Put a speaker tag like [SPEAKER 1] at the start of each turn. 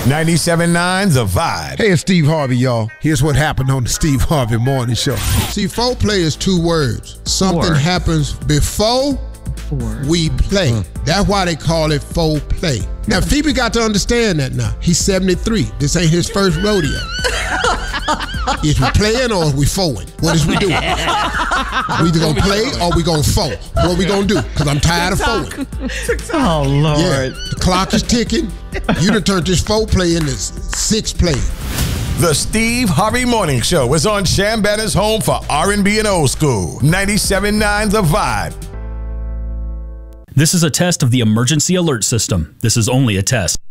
[SPEAKER 1] 97.9 The Vibe.
[SPEAKER 2] Hey, it's Steve Harvey, y'all. Here's what happened on the Steve Harvey Morning Show. See, foreplay is two words. Something happens before we play. That's why they call it foreplay. Now, Phoebe got to understand that now. He's 73. This ain't his first rodeo. Is we playing or is we foeing? What is we doing? We either gonna play or we gonna foe. What we gonna do? Because I'm tired of foeing.
[SPEAKER 3] Oh, Lord.
[SPEAKER 2] Yeah, the clock is ticking. You done turned this foreplay into six play.
[SPEAKER 1] The Steve Harvey Morning Show is on Shambetta's home for R&B and old school. 97.9 The Vibe.
[SPEAKER 4] This is a test of the emergency alert system. This is only a test.